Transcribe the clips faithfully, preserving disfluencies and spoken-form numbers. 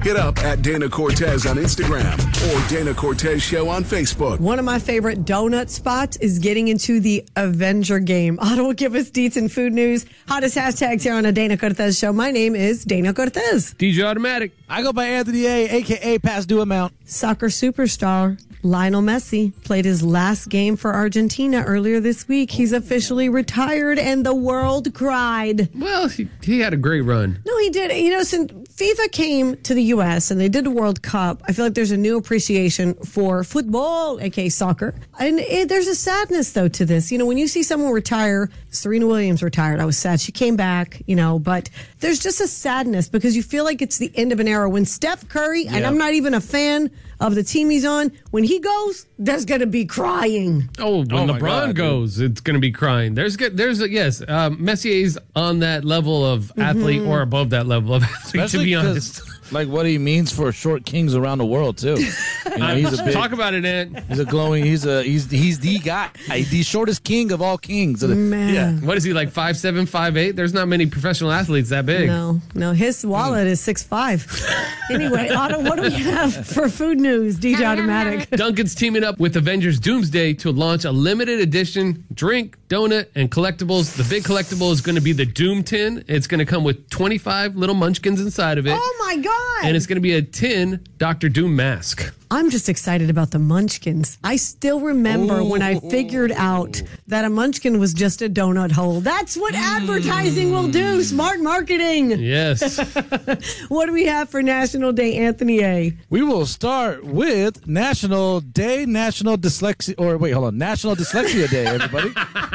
Hit up at Dana Cortez on Instagram or Dana Cortez Show on Facebook. One of my favorite donut spots is getting into the Avenger game. Otto will give us deets and food news. Hottest hashtags here on a Dana Cortez Show. My name is Dana Cortez. D J Automatic. I go by Anthony A, a k a. Past Due Amount. Soccer superstar Lionel Messi played his last game for Argentina earlier this week. He's officially retired, and the world cried. Well, he, he had a great run. No, he did. You know, since FIFA came to the U S and they did the World Cup, I feel like there's a new appreciation for football, aka soccer. And it, there's a sadness, though, to this. You know, when you see someone retire, Serena Williams retired. I was sad. She came back, you know, but there's just a sadness because you feel like it's the end of an era. When Steph Curry, yeah. and I'm not even a fan of the team he's on, when he goes, there's going to be crying. Oh, when oh LeBron God, goes, dude. It's going to be crying. There's, there's a, yes, um, Messier's on that level of athlete mm-hmm. or above that level of athlete, Especially to be honest. Like what he means for short kings around the world too. You know, he's a big, Talk about it, Ant. He's a glowing. He's a he's he's the guy, the shortest king of all kings. Man. Yeah. What is he, like five seven, five eight? There's not many professional athletes that big. No, no. His wallet is six five. Anyway, Otto, what do we have for food news? D J Automatic. Dunkin's teaming up with Avengers Doomsday to launch a limited edition drink, donut, and collectibles. The big collectible is going to be the Doom tin. It's going to come with twenty-five little munchkins inside of it. Oh, my God. And it's going to be a tin Doctor Doom mask. I'm just excited about the munchkins. I still remember oh. when I figured out that a munchkin was just a donut hole. That's what mm. advertising will do. Smart marketing. Yes. What do we have for National Day, Anthony A? We will start with National Day, National Dyslexia, or wait, hold on, National Dyslexia Day, everybody.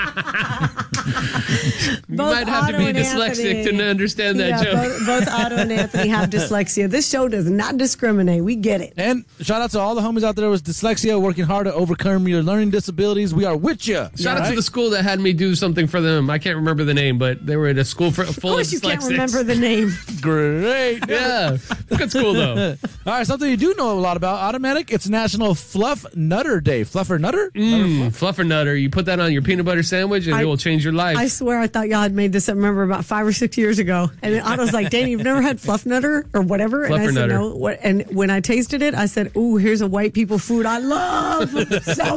You might have Otto to be and dyslexic Anthony. to understand that yeah, joke. Both, both Otto and Anthony have dyslexia. This show does not discriminate. We get it. And shout out to all the homies out there with dyslexia, working hard to overcome your learning disabilities. We are with you. Shout out to the school that had me do something for them. I can't remember the name, but they were at a school for, full of, of course, you dyslexics. can't remember the name. Great. Yeah, good school though. All right, something you do know a lot about, Automatic. It's National Fluff Nutter Day. Fluffer Nutter? Mm, Nutter fluff? Fluffer Nutter. You put that on your peanut butter sandwich, and I, it will change your life. I swear, I thought y'all had made this up. Remember about five or six years ago, and then Otto's like, "Danny, you've never had Fluff Nutter or whatever?" Fluffer and I said, Nutter. "No." What? And when I tasted it, I said, "Ooh, here's a white people food I love. So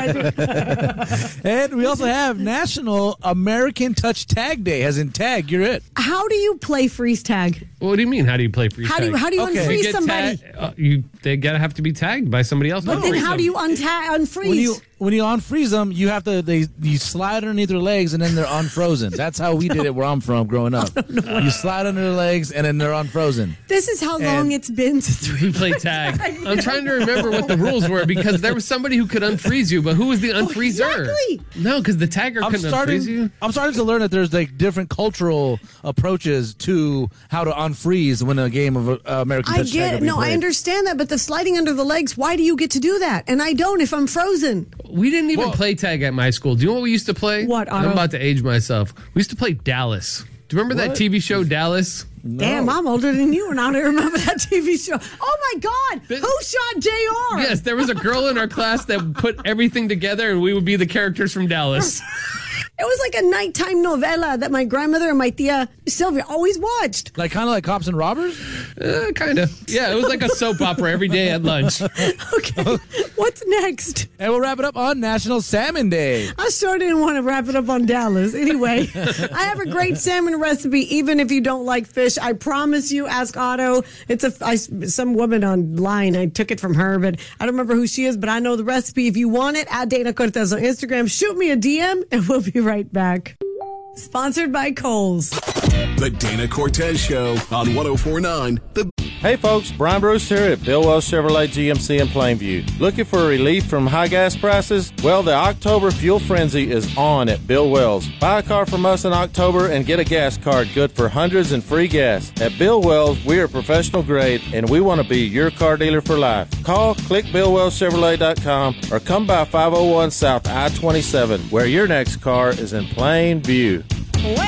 good." And we also have National American Touch Tag Day. As in tag, you're it. How do you play freeze tag? What do you mean? How do you play freeze How tag? do you how do you Okay. You unfreeze get somebody? tag- uh, you they gotta have to be tagged by somebody else. But then how do you untag unfreeze? When you when you unfreeze them, you have to they you slide underneath their legs and then they're unfrozen. That's how we did it where I'm from growing up. You slide under their legs and then they're unfrozen. This is how long And- it's been since we play tag? I'm trying to remember what the rules were because there was somebody who could unfreeze you, but who was the unfreezer? exactly. No, because the tagger I'm couldn't starting. unfreeze you. I'm starting to learn that there's like different cultural approaches to how to unfreeze when a game of uh, American I Touch Tag get will it. be No, I played. understand that, but the sliding under the legs, why do you get to do that? And I don't if I'm frozen. We didn't even Well- play tag at my school. Do you know what we used to play? What, I'm Otto? about to age myself. We used to play Dallas. Do you remember that What? T V show Dallas? No. Damn, I'm older than you, and I don't remember that T V show. Oh my God, This- who shot J R? Yes, there was a girl in our class that put everything together, and we would be the characters from Dallas. It was like a nighttime novela that my grandmother and my tia Sylvia always watched. Like kind of like Cops and Robbers. Uh, kind of. Yeah, it was like a soap opera every day at lunch. Okay, what's next? And we'll wrap it up on National Salmon Day. I sure didn't want to wrap it up on Dallas. Anyway, I have a great salmon recipe, even if you don't like fish. I promise you, ask Otto. It's a I, some woman online. I took it from her, but I don't remember who she is, but I know the recipe. If you want it, at Dana Cortez on Instagram, shoot me a D M, and we'll be right back. Sponsored by Kohl's. The Dana Cortez Show on one oh four point nine The Hey folks, Brian Bruce here at Bill Wells Chevrolet G M C in Plainview. Looking for relief from high gas prices? Well, the October Fuel Frenzy is on at Bill Wells. Buy a car from us in October and get a gas card good for hundreds and free gas. At Bill Wells, we are professional grade and we want to be your car dealer for life. Call, click Bill Wells Chevrolet dot com or come by five oh one South I twenty-seven where your next car is in plain view.